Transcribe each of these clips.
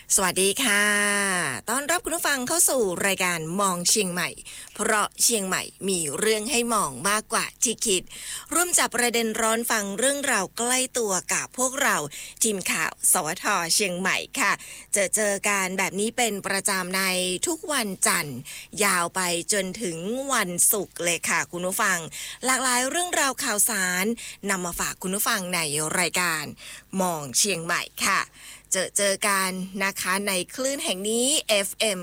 สวัสดีค่ะต้อนรับคุณผู้ฟังเข้าสู่รายการมองเชียงใหม่เพราะเชียงใหม่มีเรื่องให้มองมากกว่าที่คิดร่วมจับประเด็นร้อนฟังเรื่องราวใกล้ตัวกับพวกเราทีมข่าวสวทเชียงใหม่ค่ะเจอกันแบบนี้เป็นประจำในทุกวันจันทร์ยาวไปจนถึงวันศุกร์เลยค่ะคุณผู้ฟังหลากหลายเรื่องราวข่าวสารนำมาฝากคุณผู้ฟังในรายการมองเชียงใหม่ค่ะเจอกันนะคะในคลื่นแห่งนี้ FM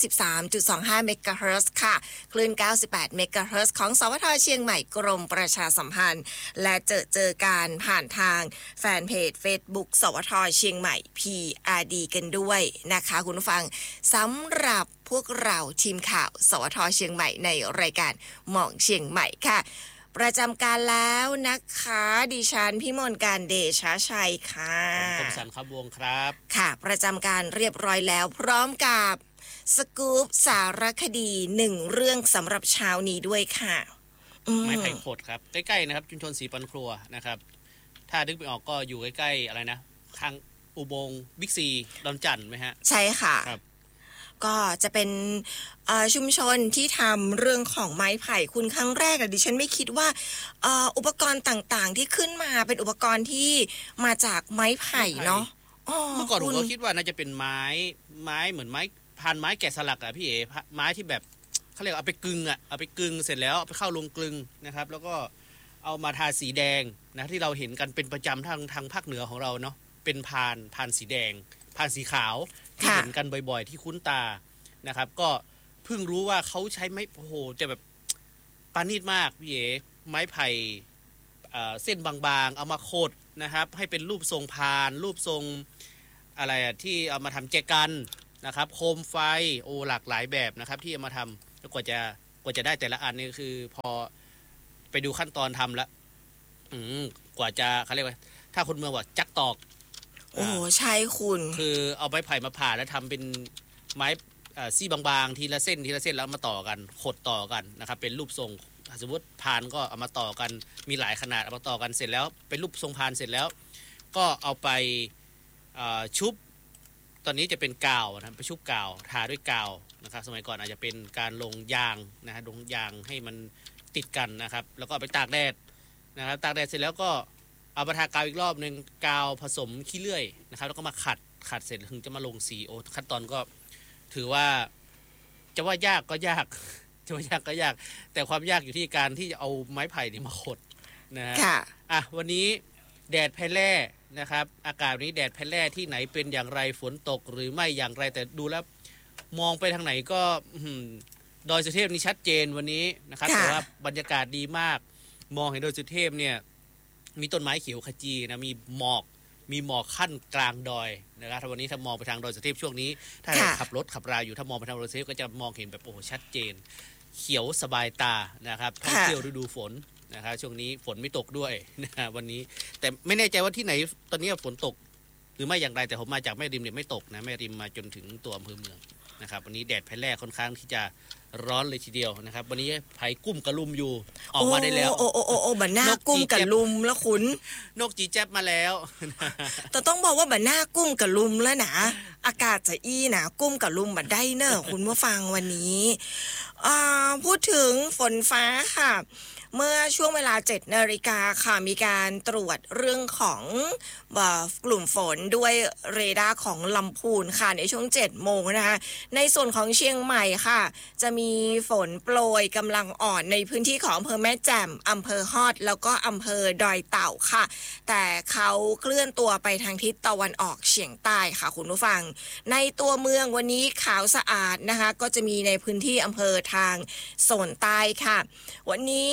93.25 เมกะเฮิรตซ์ค่ะคลื่น98 เมกะเฮิรตซ์ของสวทเชียงใหม่กรมประชาสัมพันธ์และเจอกันผ่านทางแฟนเพจ Facebook สวทเชียงใหม่ PRD กันด้วยนะคะคุณผู้ฟังสำหรับพวกเราทีมข่าวสวทเชียงใหม่ในรายการมองเชียงใหม่ค่ะประจำการแล้วนะคะดิฉันพิมลการเดชะชัยค่ะคมสันต์ ครับวงครับค่ะประจำการเรียบร้อยแล้วพร้อมกับสกู๊ปสารคดี1เรื่องสำหรับเช้านี้ด้วยค่ะไม้ไผ่โขดครับใกล้ๆนะครับชุมชนสีปันครัวนะครับถ้านึกไม่ออกก็อยู่ใกล้ๆอะไรนะทางอุโมงค์บิ๊กซีดอนจันทร์ไหมฮะใช่ค่ะครับก็จะเป็นชุมชนที่ทำเรื่องของไม้ไผ่คุณครั้งแรกดิฉันไม่คิดว่าอุปกรณ์ต่างๆที่ขึ้นมาเป็นอุปกรณ์ที่มาจากไม้ไผ่เนาะเมื่อก่อนผมก็คิดว่าน่าจะเป็นไม้เหมือนไม้พันไม้แกะสลักพี่เอ๋ไม้ที่แบบเขาเรียกเอาไปกึ่งเอาไปกึ่งเสร็จแล้วเอาไปเข้าโรงกลึงนะครับแล้วก็เอามาทาสีแดงนะที่เราเห็นกันเป็นประจำทางภาคเหนือของเราเนาะเป็นพานสีแดงพานสีขาวที่เห็นกันบ่อยๆที่คุ้นตานะครับก็เพิ่งรู้ว่าเขาใช้ไม้โอ้โหจะแบบปานีตมากพี่เอ๋ไม้ไผ่เส้นบางๆเอามาโคดนะครับให้เป็นรูปทรงพานรูปทรงอะไรที่เอามาทำแจกันนะครับโคมไฟโอ้หลากหลายแบบนะครับที่เอามาทำแล้วกว่าจะได้แต่ละอันนี่คือพอไปดูขั้นตอนทำแล้วกว่าจะเขาเรียกว่าถ้าคนเมืองว่าจักตอกโอ้ใช่คุณคือเอาไม้ไผ่มาผ่าแล้วทำเป็นไม้ซี่บางๆทีละเส้นแล้วมาต่อกันขดต่อกันนะครับเป็นรูปทรงสมมติพานก็เอามาต่อกันมีหลายขนาดเอามาต่อกันเสร็จแล้วเป็นรูปทรงพานเสร็จแล้วก็เอาไปชุบตอนนี้จะเป็นกาวนะไปชุบกาวทาด้วยกาวนะครับสมัยก่อนอาจจะเป็นการลงยางนะฮะลงยางให้มันติดกันนะครับแล้วก็เอาไปตากแดดนะครับตากแดดเสร็จแล้วก็เอามาทากาวอีกรอบนึงกาวผสมขี้เลื่อยนะครับแล้วก็มาขัดเสร็จถึงจะมาลงสีโอ้ขั้นตอนก็ถือว่าจะว่ายากก็ยากจะว่ายากก็ยากแต่ความยากอยู่ที่การที่จะเอาไม้ไผ่นี่มาขดนะฮะวันนี้แดดแพร่นะครับอากาศวันนี้แดดแพร่ที่ไหนเป็นอย่างไรฝนตกหรือไม่อย่างไรแต่ดูแล้วมองไปทางไหนก็ดอยสุเทพนี่ชัดเจนวันนี้นะครับแต่ว่าบรรยากาศดีมากมองเห็นดอยสุเทพเนี่ยมีต้นไม้เขียวขจีนะมีหมอกขั้นกลางดอยนะครับวันนี้ถ้ามองไปทางดอยสุเทพช่วงนี้ถ้าขับรถขับราอยู่ถ้ามองไปทางดอยสุเทพก็จะมองเห็นแบบโอ้ชัดเจนเขียวสบายตานะครับท่องเที่ยวฤดูฝนนะครับช่วงนี้ฝนไม่ตกด้วยนะวันนี้แต่ไม่แน่ใจว่าที่ไหนตอนนี้ฝนตกหรือไม่อย่างไรแต่ผมมาจากแม่ริมเนี่ยไม่ตกนะแม่ริมมาจนถึงตัวอำเภอเมืองนะครับวันนี้แดดแพร่ค่อนข้างที่จะร้อนเลยทีเดียวนะครับวันนี้ไผ่กุ้มกระลุมอยู่ออกมาได้แล้วโอ้บันหน้ากุ้มกระลุมแล้วคุณนกจีแจ๊บมาแล้วแต่ต้องบอกว่าบันหน้ากุ้มกระลุมแล้วนะอากาศจะอี้นะกุ้มกระลุมบัดได้เนอะคุณผู้ฟังวันนี้พูดถึงฝนฟ้าค่ะเมื่อช่วงเวลา 7 นาฬิกาค่ะมีการตรวจเรื่องของกลุ่มฝนด้วยเรดาร์ของลำพูนค่ะในช่วง 7 โมงนะคะในส่วนของเชียงใหม่ค่ะจะมีฝนโปรยกำลังอ่อนในพื้นที่ของอำเภอแม่แจ่มอำเภอฮอดแล้วก็อำเภอดอยเต่าค่ะแต่เขาเคลื่อนตัวไปทางทิศตะวันออกเฉียงใต้ค่ะคุณผู้ฟังในตัวเมืองวันนี้ขาวสะอาดนะคะก็จะมีในพื้นที่อำเภอทางโซนใต้ค่ะวันนี้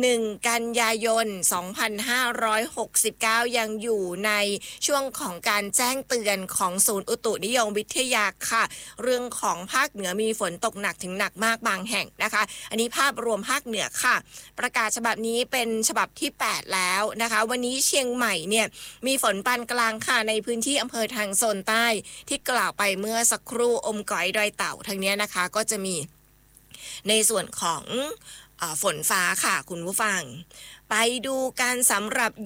1 กันยายน 2569 ยังอยู่ในช่วงของการแจ้งเตือนของศูนย์อุตุนิยมวิทยาค่ะเรื่องของภาคเหนือมีฝนตกหนักถึงหนักมากบางแห่งนะคะอันนี้ภาพรวมภาคเหนือค่ะประกาศฉบับนี้เป็นฉบับที่ 8 แล้วนะคะวันนี้เชียงใหม่เนี่ยมีฝนปานกลางค่ะในพื้นที่อำเภอทางโซนใต้ที่กล่าวไปเมื่อสักครู่อมก๋อยดอยเต่าทางนี้นะคะก็จะมีในส่วนของฝนฟ้าค่ะคุณผู้ฟังไปดูกันสำหรับ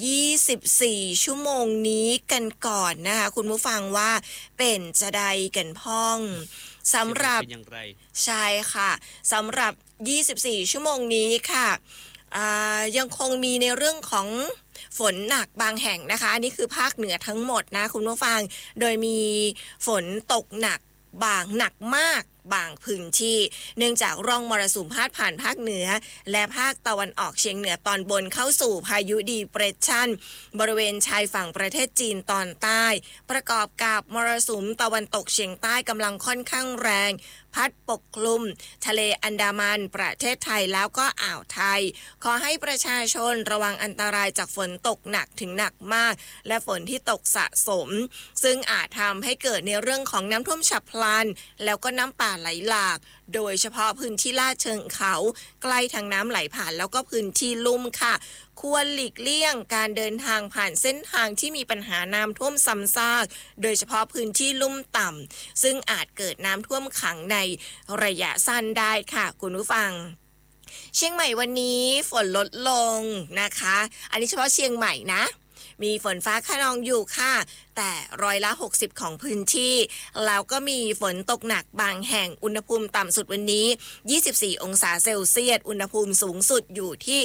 24ชั่วโมงนี้กันก่อนนะคะคุณผู้ฟังว่าเป็นจะใดกันพ้องสำหรับใช่ค่ะสำหรับ24ชั่วโมงนี้ค่ะยังคงมีในเรื่องของฝนหนักบางแห่งนะคะอันนี้คือภาคเหนือทั้งหมดนะคุณผู้ฟังโดยมีฝนตกหนักบางหนักมากบางพื้นที่เนื่องจากร่องมรสุมพาดผ่านภาคเหนือและภาคตะวันออกเฉียงเหนือตอนบนเข้าสู่พายุดีเปรสชันบริเวณชายฝั่งประเทศจีนตอนใต้ประกอบกับมรสุมตะวันตกเฉียงใต้กำลังค่อนข้างแรงพัดปกคลุมทะเลอันดามันประเทศไทยแล้วก็อ่าวไทยขอให้ประชาชนระวังอันตรายจากฝนตกหนักถึงหนักมากและฝนที่ตกสะสมซึ่งอาจทำให้เกิดในเรื่องของน้ำท่วมฉับพลันแล้วก็น้ำป่าไหลหลากโดยเฉพาะพื้นที่ลาดเชิงเขาใกล้ทางน้ำไหลผ่านแล้วก็พื้นที่ลุ่มค่ะควรหลีกเลี่ยงการเดินทางผ่านเส้นทางที่มีปัญหาน้ำท่วมซ้ำซากโดยเฉพาะพื้นที่ลุ่มต่ำซึ่งอาจเกิดน้ำท่วมขังในระยะสั้นได้ค่ะคุณผู้ฟังเชียงใหม่วันนี้ฝนลดลงนะคะอันนี้เฉพาะเชียงใหม่นะมีฝนฟ้าคะนองอยู่ค่ะแต่60%ของพื้นที่แล้วก็มีฝนตกหนักบางแห่งอุณหภูมิต่ำสุดวันนี้24องศาเซลเซียสอุณหภูมิสูงสุดอยู่ที่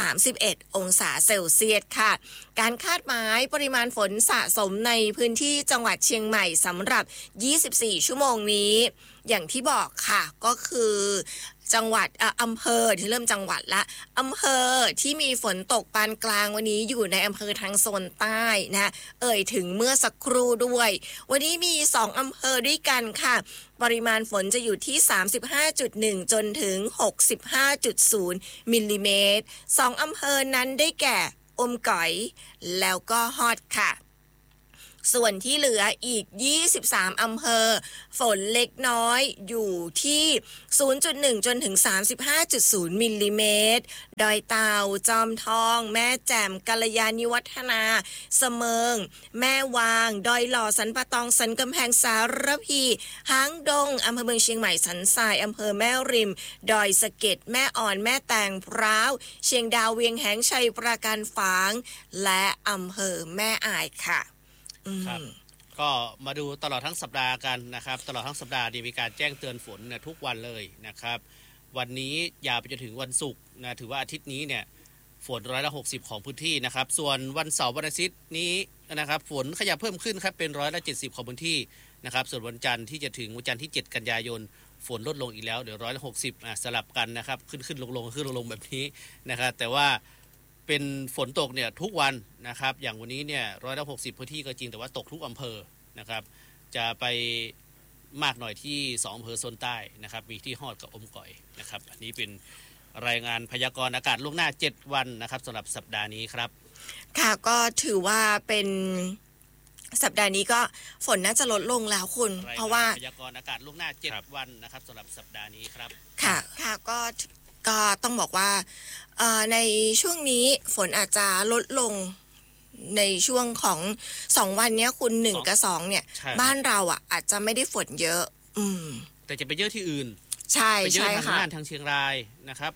31องศาเซลเซียสค่ะการคาดหมายปริมาณฝนสะสมในพื้นที่จังหวัดเชียงใหม่สำหรับ24ชั่วโมงนี้อย่างที่บอกค่ะก็คือจังหวัดอำเภอที่เริ่มจังหวัดละอำเภอที่มีฝนตกปานกลางวันนี้อยู่ในอำเภอทางโซนใต้นะถึงเมื่อสักครู่ด้วยวันนี้มี2อำเภอด้วยกันค่ะปริมาณฝนจะอยู่ที่ 35.1 จนถึง 65.0 มิลลิเมตร2อำเภอนั้นได้แก่อมก๋อยแล้วก็ฮอดค่ะส่วนที่เหลืออีก23อำเภอฝนเล็กน้อยอยู่ที่ 0.1 จนถึง 35.0 มิลลิเมตรดอยเต่าจอมทองแม่แจ่มกัลยาณิวัฒนาเสมิงแม่วางดอยหล่อสันปะตองสันกำแพงสารพีหางดงอำเภอเมืองเชียงใหม่สันทรายอำเภอแม่ริมดอยสะเก็ดแม่อ่อนแม่แตงพร้าวเชียงดาวเวียงแหงชัยปราการฝางและอำเภอแม่อายค่ะครับก็มาดูตลอดทั้งสัปดาห์กันนะครับตลอดทั้งสัปดาห์มีการแจ้งเตือนฝนทุกวันเลยนะครับวันนี้ยาวไปจนถึงวันศุกร์นะถือว่าอาทิตย์นี้เนี่ยฝน60%ของพื้นที่นะครับส่วนวันเสาร์วันอาทิตย์นี้นะครับฝนขยับเพิ่มขึ้นครับเป็น70%ของพื้นที่นะครับส่วนวันจันทร์ที่จะถึงวันจันทร์ที่7กันยายนฝนลดลงอีกแล้วเดี๋ยว60สลับกันนะครับขึ้นลงขึ้นลงแบบนี้นะครับแต่ว่าเป็นฝนตกเนี่ยทุกวันนะครับอย่างวันนี้เนี่ย60%พื้นที่ก็จริงแต่ว่าตกทุกอำเภอนะครับจะไปมากหน่อยที่2อำเภอโซนใต้นะครับมีที่ฮอดกับอมก๋อยนะครับอันนี้เป็นรายงานพยากรณ์อากาศล่วงหน้า7วันนะครับสำหรับสัปดาห์นี้ครับค่ะก็ถือว่าเป็นสัปดาห์นี้ก็ฝนน่าจะลดลงแล้วคุณเพราะว่าพยากรณ์อากาศล่วงหน้า7วันนะครับสำหรับสัปดาห์นี้ครับค่ะก็ต้องบอกว่าในช่วงนี้ฝนอาจจะลดลงในช่วงของ2วันนี้คุณ1กับ2เนี่ยบ้านเราอาจจะไม่ได้ฝนเยอะแต่จะไปเยอะที่อื่นใช่ไปเยอะทางน่านทางเชียงรายนะครับ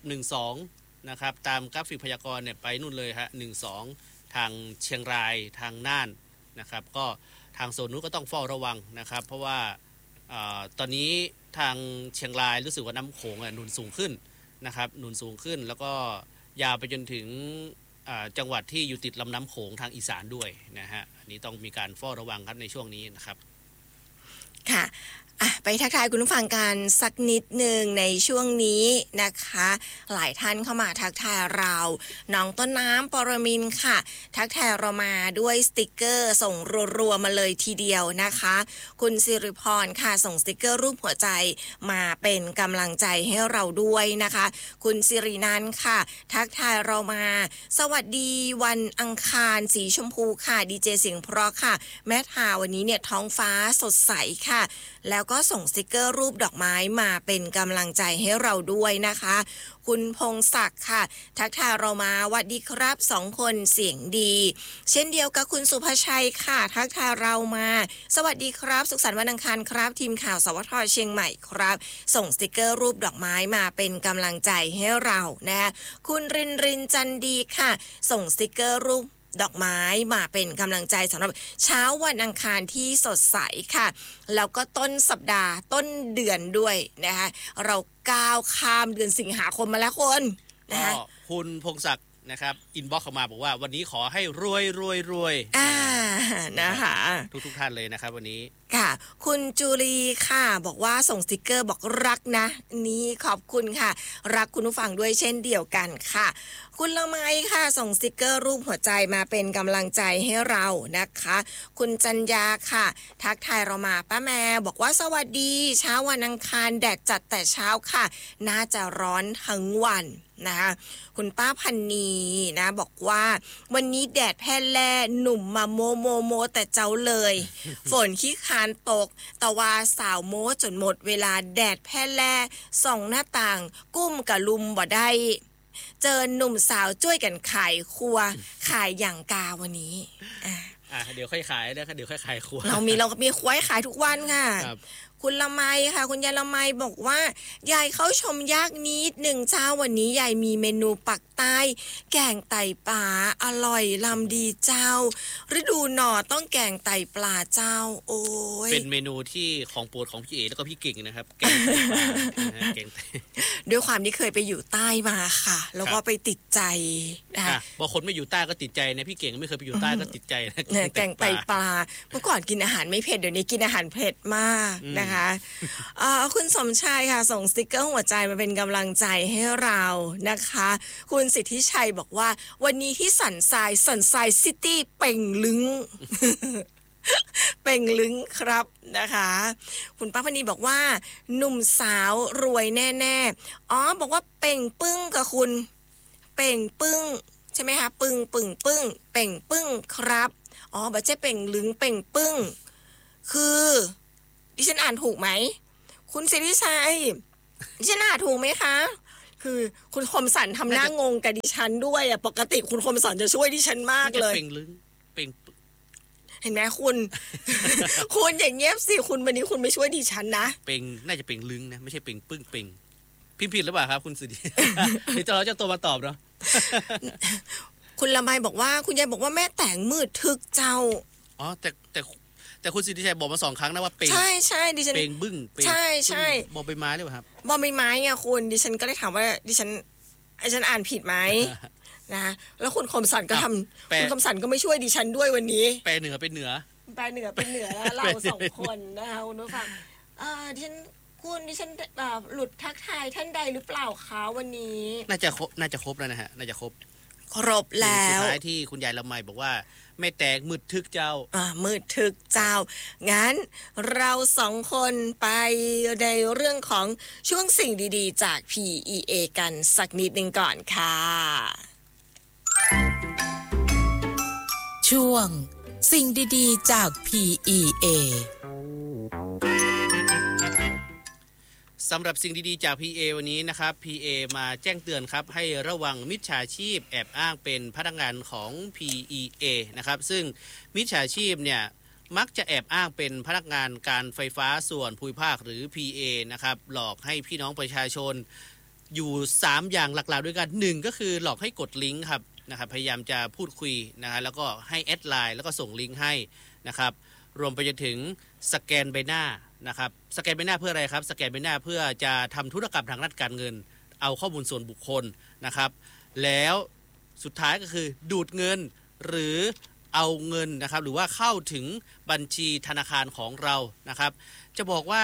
1-2นะครับตามกราฟิกพยากรณ์เนี่ยไปนู่นเลยฮะ1-2ทางเชียงรายทางน่านนะครับก็ทางโซนนู้นก็ต้องเฝ้าระวังนะครับเพราะว่าตอนนี้ทางเชียงรายรู้สึกว่าน้ำโขงหนุนสูงขึ้นนะครับหนุนสูงขึ้นแล้วก็ยาวไปจนถึงจังหวัดที่อยู่ติดลำน้ำโขงทางอีสานด้วยนะฮะอันนี้ต้องมีการเฝ้าระวังครับในช่วงนี้นะครับค่ะไปทักทายคุณผู้ฟังกันสักนิดหนึ่งในช่วงนี้นะคะหลายท่านเข้ามาทักทายเราน้องต้นน้ำปรมินทร์ค่ะทักทายเรามาด้วยสติกเกอร์ส่งรัวๆมาเลยทีเดียวนะคะคุณสิริพรค่ะส่งสติกเกอร์รูปหัวใจมาเป็นกำลังใจให้เราด้วยนะคะคุณสิรินันท์ค่ะทักทายเรามาสวัสดีวันอังคารสีชมพูค่ะดีเจเสียงเพราะค่ะแม่ทาวันนี้เนี่ยท้องฟ้าสดใสค่ะค่ะแล้วก็ส่งสติกเกอร์รูปดอกไม้มาเป็นกำลังใจให้เราด้วยนะคะคุณพงศักดิ์ค่ะทักทายเรามาหวัดดีครับ2คนเสียงดีเช่นเดียวกับคุณสุภชัยค่ะทักทายเรามาสวัสดีครับสุขสันต์วันอังคารครับทีมข่าวสวทเชียงใหม่ครับส่งสติกเกอร์รูปดอกไม้มาเป็นกำลังใจให้เรานะคุณรินจันดีค่ะส่งสติกเกอร์รูปดอกไม้มาเป็นกำลังใจสำหรับเช้าวันอังคารที่สดใสค่ะแล้วก็ต้นสัปดาห์ต้นเดือนด้วยนะคะเราก้าวข้ามเดือนสิงหาคมมาแล้วคนนะคะคุณพงศักดิ์นะครับอินบ็อกซ์เข้ามาบอกว่าวันนี้ขอให้รวยนะคะทุกท่านเลยนะครับวันนี้ค่ะคุณจูลีค่ะบอกว่าส่งสติกเกอร์บอกรักนะนี่ขอบคุณค่ะรักคุณผู้ฟังด้วยเช่นเดียวกันค่ะคุณละไมค่ะส่งสติกเกอร์รูปหัวใจมาเป็นกำลังใจให้เรานะคะคุณจัญญาค่ะทักทายเรามาป้าแม่บอกว่าสวัสดีเช้าวันอังคารแดดจัดแต่เช้าค่ะน่าจะร้อนทั้งวันนะคะคุณป้าพันนีนะบอกว่าวันนี้แดดแพ่แล่หนุ่มมาโมแต่เจ้าเลย ฝนขี้คานตกตะวาสาวโมจนหมดเวลาแดดแพ่แล่ส่องหน้าต่างกุ้มกับลุมบ่ได้เจอหนุ่มสาวช่วยกันขายครัวขายอย่างกาวันนี้เดี๋ยวค่อยขายนะคะเดี๋ยวค่อยขายครัวเรามีครัวให้ขายทุกวันค่ะคุณละไมค่ะคุณยายละไมบอกว่ายายเข้าชมยากนิดหนึ่งเช้าวันนี้ยายมีเมนูปักใต้แกงไตปลาอร่อยลำดีเจ้าฤดูหน่อต้องแกงไตปลาเจ้าโอ้ยเป็นเมนูที่ของโปรดของพี่เอแล้วก็พี่เก่งนะครับแกงไตปลาแกงไตด้วยความที่เคยไปอยู่ใต้มาค่ะแล้วก็ไปติดใจนะคะบางคนไม่อยู่ใต้ก็ติดใจนะพี่เก่งไม่เคยไปอยู่ใต้ก็ติดใจนะแกงไตปลาเมื่อก่อนกินอาหารไม่เผ็ดเดี๋ยวนี้กินอาหารเผ็ดมากนะคะคุณสมชายค่ะส่งสติกเกอร์หัวใจมาเป็นกำลังใจให้เรานะคะคุณสิทธิชัยบอกว่าวันนี้ที่สันทรายซิตี้เป่งลึง เป่งลึงครับนะคะคุณป้าพนีบอกว่าหนุ่มสาวรวยแน่ๆบอกว่าเป่งปึ้งกับคุณเป่งปึ้งใช่ไหมคะปึ้งเป่งปึ้งครับบัจเจ้เป่งลึงเป่งปึ้งคือดิฉันอ่านถูกไหมคุณสิริชัยดิฉันอ่านถูกไหมคะคือคุณคมสันทำหน้างงกับดิฉันด้วยปกติคุณคมสันจะช่วยดิฉันมากเลยเป่งลึงเป่งเห็นไหมคุณ คุณอย่างเงียบสิคุณวันนี้คุณไม่ช่วยดิฉันนะเป่งน่าจะเป่งลึงนะไม่ใช่เป่งปึ้งเป่งพิมพ์ผิดหรือเปล่าครับคุณสิรินี่เราจะตัวมาตอบเนาะคุณละไมบอกว่าคุณยายบอกว่าแม่แต่งมืดทึกเจ้าแต่คุณสิริชัยบอกมา2 ครั้งนะว่าเป่งใช่ดิฉันเป่งบึ้งใช่บอใบไม้หรือเปล่าครับบอใบไม้ไงคุณดิฉันก็เลยถามว่าดิฉันอ่านผิดไหม นะแล้วคุณคมสันก็ทำคุณคมสันก็ไม่ช่วยดิฉันด้วยวันนี้แปลเหนือเป็นเหนือเรา2 คนนะคะคุณผู้ฟังดิฉันหลุดทักทายท่านใดหรือเปล่าคะวันนี้น่าจะครบแล้วนะฮะน่าจะครบแล้วสุดท้ายที่คุณยายละไมบอกว่าไม่แตกมืดทึกเจ้ามืดทึกเจ้างั้นเรา2 คนไปในเรื่องของช่วงสิ่งดีๆจาก PEA กันสักนิดนึงก่อนค่ะช่วงสิ่งดีๆจาก PEA สำหรับสิ่งดีๆจาก PA วันนี้นะครับ PA มาแจ้งเตือนครับให้ระวังมิจฉาชีพแอบอ้างเป็นพนักงานของ PEA นะครับซึ่งมิจฉาชีพเนี่ยมักจะแอบอ้างเป็นพนักงานการไฟฟ้าส่วนภูมิภาคหรือ PA นะครับหลอกให้พี่น้องประชาชนอยู่3อย่างหลักๆด้วยกัน1ก็คือหลอกให้กดลิงก์ครับนะครับพยายามจะพูดคุยนะครับแล้วก็ให้แอดไลน์แล้วก็ส่งลิงก์ให้นะครับรวมไปจนถึงสแกนใบหน้านะครับสแกนใบหน้าเพื่ออะไรครับสแกนใบหน้าเพื่อจะทำธุรกรรมทางด้านการเงินเอาข้อมูลส่วนบุคคลนะครับแล้วสุดท้ายก็คือดูดเงินหรือเอาเงินนะครับหรือว่าเข้าถึงบัญชีธนาคารของเรานะครับจะบอกว่า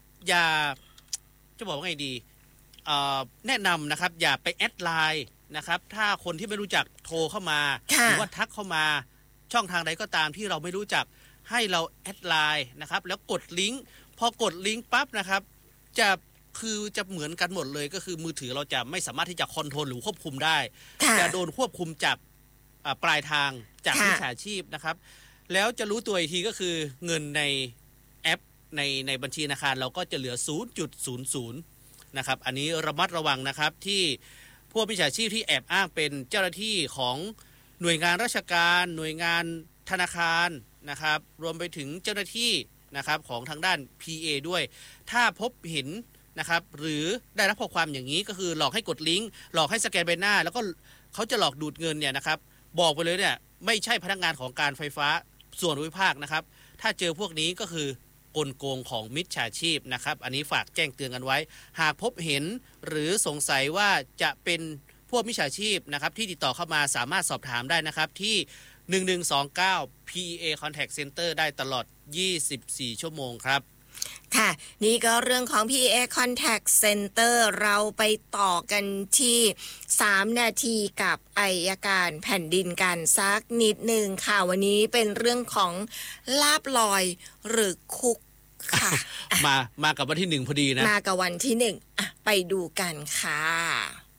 ไงดีแนะนำนะครับอย่าไปแอดไลน์นะครับถ้าคนที่ไม่รู้จักโทรเข้ามาหรือว่าทักเข้ามาช่องทางใดก็ตามที่เราไม่รู้จักให้เราแอดไลน์นะครับแล้วกดลิงก์พอกดลิงก์ปั๊บนะครับจะเหมือนกันหมดเลยก็คือมือถือเราจะไม่สามารถที่จะคอนโทรลหรือควบคุมได้จะโดนควบคุมจากปลายทางจากมิจฉาชีพนะครับแล้วจะรู้ตัวอีกทีก็คือเงินในแอปในบัญชีธนาคารเราก็จะเหลือ 0.00 นะครับอันนี้ระมัดระวังนะครับที่พวกมิจฉาชีพที่แอบอ้างเป็นเจ้าหน้าที่ของหน่วยงานราชการหน่วยงานธนาคารนะครับรวมไปถึงเจ้าหน้าที่นะครับของทางด้าน PA ด้วยถ้าพบเห็นนะครับหรือได้รับข้อความอย่างนี้ก็คือหลอกให้กดลิงก์หลอกให้สแกนใบหน้าแล้วก็เขาจะหลอกดูดเงินเนี่ยนะครับบอกไปเลยเนี่ยไม่ใช่พนักงานของการไฟฟ้าส่วนภูมิภาคนะครับถ้าเจอพวกนี้ก็คือกลโกงของมิจฉาชีพนะครับอันนี้ฝากแจ้งเตือนกันไว้หากพบเห็นหรือสงสัยว่าจะเป็นพวกมิจฉาชีพนะครับที่ติดต่อเข้ามาสามารถสอบถามได้นะครับที่1129 PEA Contact Center ได้ตลอด24ชั่วโมงครับค่ะนี่ก็เรื่องของ PA Contact Center เราไปต่อกันที่3นาทีกับอัยการแผ่นดินกันสักนิดหนึ่งค่ะวันนี้เป็นเรื่องของลาภลอยหรือคุกค่ะมากับวันที่1พอดีนะมากับวันที่1ไปดูกันค่ะ